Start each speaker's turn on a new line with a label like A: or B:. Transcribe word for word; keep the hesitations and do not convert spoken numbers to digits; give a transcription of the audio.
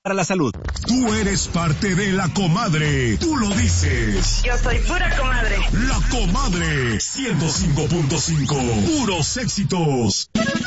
A: para la salud.
B: Tú eres parte de La Comadre. Tú lo dices.
C: Yo soy pura comadre.
B: La Comadre. ciento cinco punto cinco. Puros éxitos.